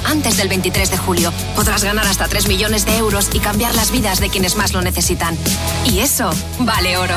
antes del 23 de julio. Podrás ganar hasta 3 millones de euros y cambiar las vidas de quienes más lo necesitan. Y eso vale oro.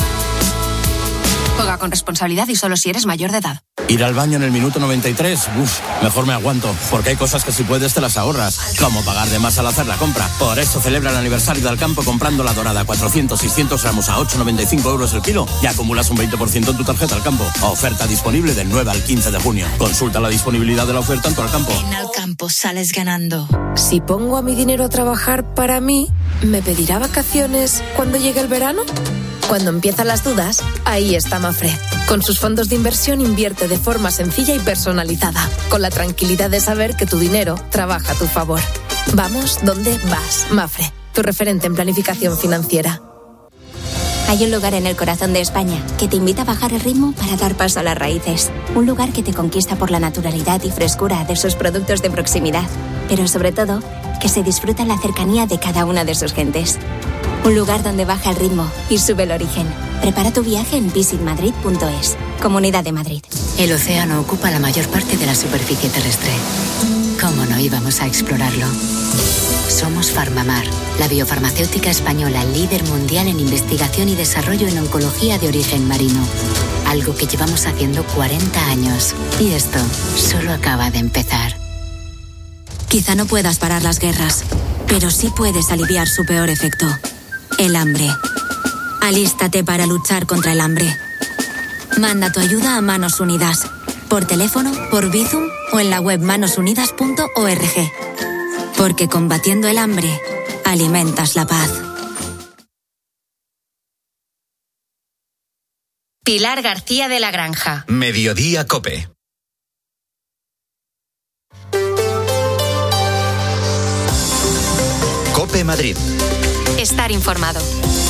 Juega con responsabilidad y solo si eres mayor de edad. Ir al baño en el minuto 93, mejor me aguanto, porque hay cosas que si puedes te las ahorras, como pagar de más al hacer la compra. Por eso celebra el aniversario del campo comprando la dorada 400-600 gramos a 8,95 euros el kilo y acumulas un 20% en tu tarjeta al campo. Oferta disponible del 9 al 15 de junio. Consulta la disponibilidad de la oferta en tu Alcampo. En Alcampo sales ganando. Si pongo a mi dinero a trabajar para mí, ¿me pedirá vacaciones cuando llegue el verano? Cuando empiezan las dudas, ahí está Mafre. Con sus fondos de inversión invierte de forma sencilla y personalizada, con la tranquilidad de saber que tu dinero trabaja a tu favor. Vamos donde vas, Mafre, tu referente en planificación financiera. Hay un lugar en el corazón de España que te invita a bajar el ritmo para dar paso a las raíces. Un lugar que te conquista por la naturalidad y frescura de sus productos de proximidad, pero sobre todo, que se disfruta la cercanía de cada una de sus gentes. Un lugar donde baja el ritmo y sube el origen. Prepara tu viaje en visitmadrid.es. Comunidad de Madrid. El océano ocupa la mayor parte de la superficie terrestre. ¿Cómo no íbamos a explorarlo? Somos Farmamar, la biofarmacéutica española líder mundial en investigación y desarrollo en oncología de origen marino. Algo que llevamos haciendo 40 años. Y esto solo acaba de empezar. Quizá no puedas parar las guerras, pero sí puedes aliviar su peor efecto. El hambre. Alístate para luchar contra el hambre. Manda tu ayuda a Manos Unidas. Por teléfono, por Bizum o en la web manosunidas.org. Porque combatiendo el hambre, alimentas la paz. Pilar García de la Granja. Mediodía COPE. COPE Madrid. Estar informado.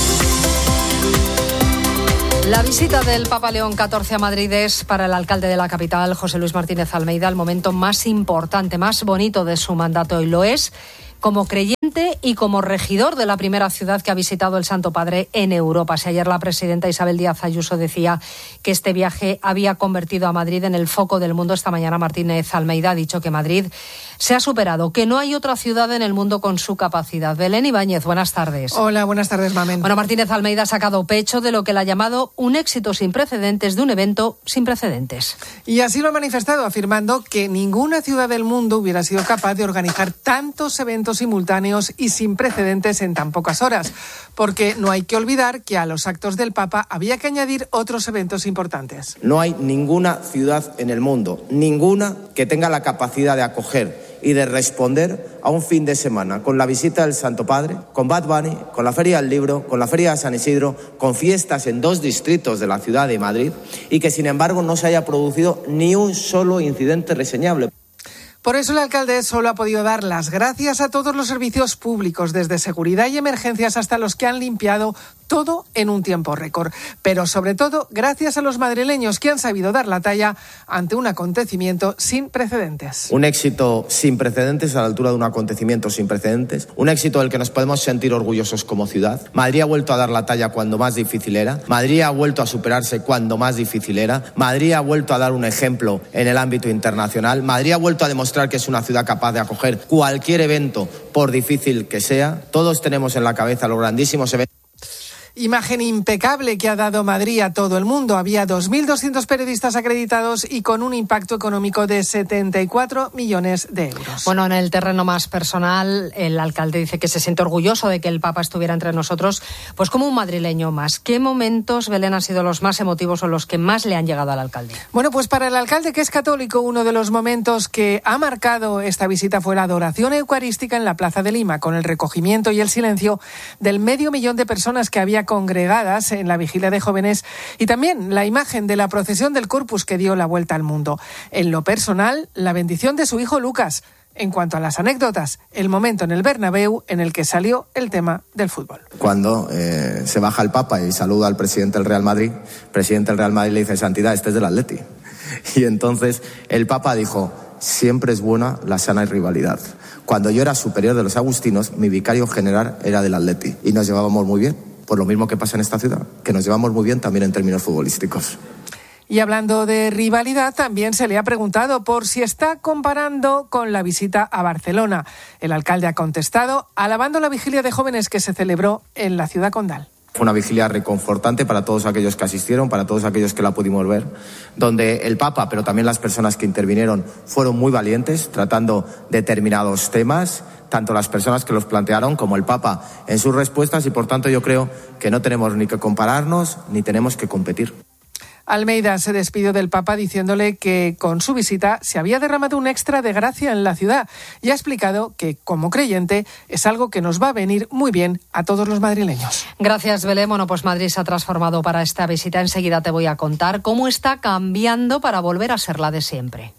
La visita del Papa León XIV a Madrid es para el alcalde de la capital, José Luis Martínez Almeida, el momento más importante, más bonito de su mandato, y lo es como creyente y como regidor de la primera ciudad que ha visitado el Santo Padre en Europa. Si ayer la presidenta Isabel Díaz Ayuso decía que este viaje había convertido a Madrid en el foco del mundo, esta mañana Martínez Almeida ha dicho que Madrid se ha superado, que no hay otra ciudad en el mundo con su capacidad. Belén Ibáñez, buenas tardes. Hola, buenas tardes, Mamen. Bueno, Martínez Almeida ha sacado pecho de lo que él ha llamado un éxito sin precedentes de un evento sin precedentes. Y así lo ha manifestado, afirmando que ninguna ciudad del mundo hubiera sido capaz de organizar tantos eventos simultáneos y sin precedentes en tan pocas horas, porque no hay que olvidar que a los actos del Papa había que añadir otros eventos importantes. No hay ninguna ciudad en el mundo, ninguna, que tenga la capacidad de acoger y de responder a un fin de semana con la visita del Santo Padre, con Bad Bunny, con la Feria del Libro, con la Feria de San Isidro, con fiestas en 2 distritos de la ciudad de Madrid, y que sin embargo no se haya producido ni un solo incidente reseñable. Por eso el alcalde solo ha podido dar las gracias a todos los servicios públicos, desde seguridad y emergencias hasta los que han limpiado todo en un tiempo récord. Pero sobre todo, gracias a los madrileños que han sabido dar la talla ante un acontecimiento sin precedentes. Un éxito sin precedentes a la altura de un acontecimiento sin precedentes. Un éxito del que nos podemos sentir orgullosos como ciudad. Madrid ha vuelto a dar la talla cuando más difícil era. Madrid ha vuelto a superarse cuando más difícil era. Madrid ha vuelto a dar un ejemplo en el ámbito internacional. Madrid ha vuelto a demostrar que es una ciudad capaz de acoger cualquier evento, por difícil que sea. Todos tenemos en la cabeza los grandísimos eventos. Imagen impecable que ha dado Madrid a todo el mundo. Había 2.200 periodistas acreditados y con un impacto económico de 74 millones de euros. Bueno, en el terreno más personal, el alcalde dice que se siente orgulloso de que el Papa estuviera entre nosotros, pues como un madrileño más. ¿Qué momentos, Belén, han sido los más emotivos o los que más le han llegado al alcalde? Bueno, pues para el alcalde, que es católico, uno de los momentos que ha marcado esta visita fue la adoración eucarística en la Plaza de Lima, con el recogimiento y el silencio del 500.000 de personas que había congregadas en la vigilia de jóvenes, y también la imagen de la procesión del Corpus que dio la vuelta al mundo. En lo personal, la bendición de su hijo Lucas. En cuanto a las anécdotas, el momento en el Bernabéu en el que salió el tema del fútbol. Cuando se baja el Papa y saluda al presidente del Real Madrid, el presidente del Real Madrid le dice: Santidad, este es del Atleti. Y entonces el Papa dijo: siempre es buena la sana rivalidad. Cuando yo era superior de los agustinos, mi vicario general era del Atleti y nos llevábamos muy bien. Por lo mismo que pasa en esta ciudad, que nos llevamos muy bien también en términos futbolísticos. Y hablando de rivalidad, también se le ha preguntado por si está comparando con la visita a Barcelona. El alcalde ha contestado, alabando la vigilia de jóvenes que se celebró en la ciudad condal. Fue una vigilia reconfortante para todos aquellos que asistieron, para todos aquellos que la pudimos ver, donde el Papa, pero también las personas que intervinieron, fueron muy valientes, tratando determinados temas, tanto las personas que los plantearon como el Papa en sus respuestas, y por tanto yo creo que no tenemos ni que compararnos ni tenemos que competir. Almeida se despidió del Papa diciéndole que con su visita se había derramado un extra de gracia en la ciudad y ha explicado que, como creyente, es algo que nos va a venir muy bien a todos los madrileños. Gracias, Belén. Bueno, pues Madrid se ha transformado para esta visita. Enseguida te voy a contar cómo está cambiando para volver a ser la de siempre.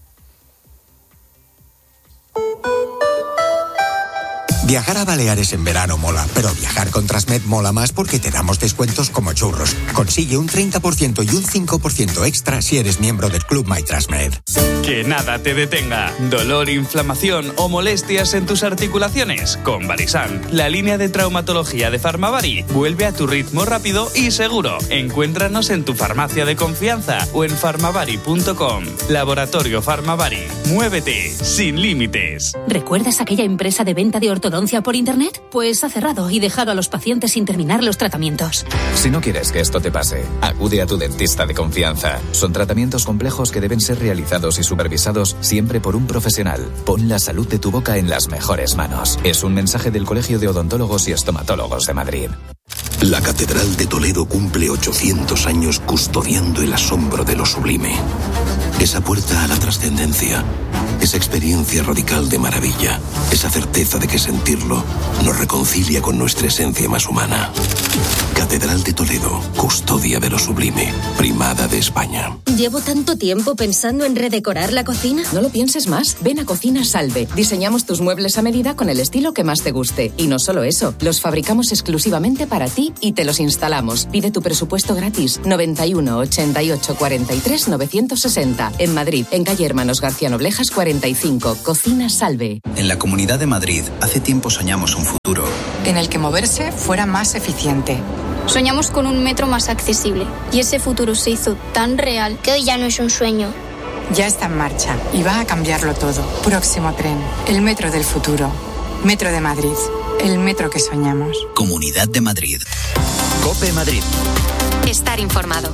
Viajar a Baleares en verano mola, pero viajar con Transmed mola más porque te damos descuentos como churros. Consigue un 30% y un 5% extra si eres miembro del Club MyTransmed. Que nada te detenga. Dolor, inflamación o molestias en tus articulaciones. Con Barisan, la línea de traumatología de Farmavari vuelve a tu ritmo rápido y seguro. Encuéntranos en tu farmacia de confianza o en farmavari.com. Laboratorio Farmavari. Muévete sin límites. ¿Recuerdas aquella empresa de venta de ortodoncia por internet? Pues ha cerrado y dejado a los pacientes sin terminar los tratamientos. Si no quieres que esto te pase, acude a tu dentista de confianza. Son tratamientos complejos que deben ser realizados y supervisados siempre por un profesional. Pon la salud de tu boca en las mejores manos. Es un mensaje del Colegio de Odontólogos y Estomatólogos de Madrid. La Catedral de Toledo cumple 800 años custodiando el asombro de lo sublime. Esa puerta a la trascendencia, esa experiencia radical de maravilla, esa certeza de que sentirlo nos reconcilia con nuestra esencia más humana. Catedral de Toledo, custodia de lo sublime, primada de España. Llevo tanto tiempo pensando en redecorar la cocina. No lo pienses más, ven a Cocina Salve. Diseñamos tus muebles a medida con el estilo que más te guste. Y no solo eso, los fabricamos exclusivamente para ti y te los instalamos. Pide tu presupuesto gratis, 91 88 43 960. En Madrid, en calle Hermanos García Noblejas 45, Cocina Salve. En la Comunidad de Madrid, hace tiempo soñamos un futuro en el que moverse fuera más eficiente. Soñamos con un metro más accesible y ese futuro se hizo tan real que hoy ya no es un sueño. Ya está en marcha y va a cambiarlo todo. Próximo tren, el metro del futuro. Metro de Madrid, el metro que soñamos. Comunidad de Madrid. COPE Madrid. Estar informado.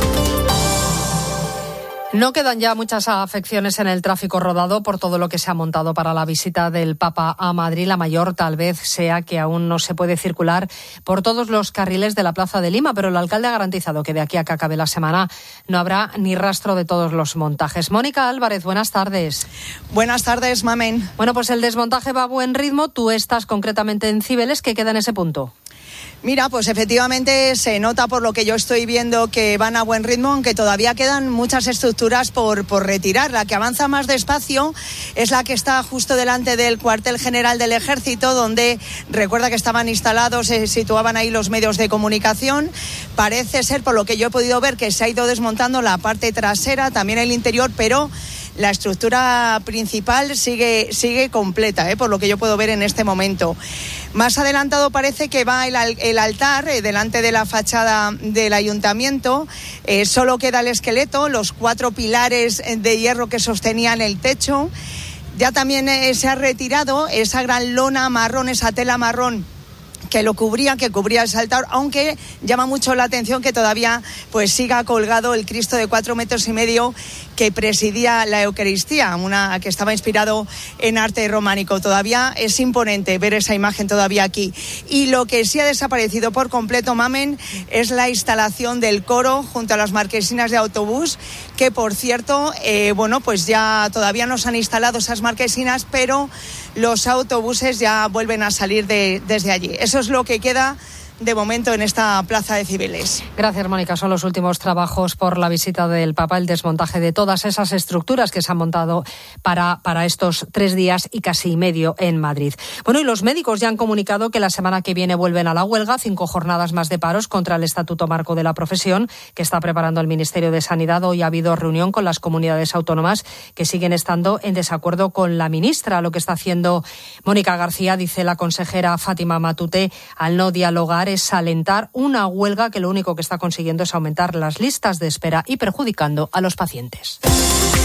No quedan ya muchas afecciones en el tráfico rodado por todo lo que se ha montado para la visita del Papa a Madrid. La mayor tal vez sea que aún no se puede circular por todos los carriles de la Plaza de Lima, pero el alcalde ha garantizado que de aquí a que acabe la semana no habrá ni rastro de todos los montajes. Mónica Álvarez, buenas tardes. Buenas tardes, Mamen. Bueno, pues el desmontaje va a buen ritmo. Tú estás concretamente en Cibeles. ¿Qué queda en ese punto? Mira, pues efectivamente se nota por lo que yo estoy viendo que van a buen ritmo, aunque todavía quedan muchas estructuras por retirar. La que avanza más despacio es la que está justo delante del cuartel general del Ejército, donde recuerda que estaban instalados, se situaban ahí los medios de comunicación. Parece ser, por lo que yo he podido ver, que se ha ido desmontando la parte trasera, también el interior, pero la estructura principal sigue completa, por lo que yo puedo ver en este momento. Más adelantado parece que va el altar delante de la fachada del ayuntamiento. Solo queda el esqueleto, los 4 pilares de hierro que sostenían el techo. Ya también se ha retirado esa gran lona marrón, esa tela marrón que cubría ese altar, aunque llama mucho la atención que todavía pues siga colgado el Cristo de 4,5 metros que presidía la Eucaristía, una que estaba inspirado en arte románico. Todavía es imponente ver esa imagen todavía aquí. Y lo que sí ha desaparecido por completo, Mamen, es la instalación del coro junto a las marquesinas de autobús, que por cierto, pues ya todavía no se han instalado esas marquesinas, pero los autobuses ya vuelven a salir desde allí. Eso es lo que queda de momento en esta plaza de Cibeles. Gracias, Mónica. Son los últimos trabajos por la visita del Papa, el desmontaje de todas esas estructuras que se han montado para estos 3 días y casi medio en Madrid. Bueno, y los médicos ya han comunicado que la semana que viene vuelven a la huelga, 5 jornadas más de paros contra el Estatuto Marco de la Profesión que está preparando el Ministerio de Sanidad. Hoy ha habido reunión con las comunidades autónomas que siguen estando en desacuerdo con la ministra. Lo que está haciendo Mónica García, dice la consejera Fátima Matute, al no dialogar intentar es alentar una huelga que lo único que está consiguiendo es aumentar las listas de espera y perjudicando a los pacientes.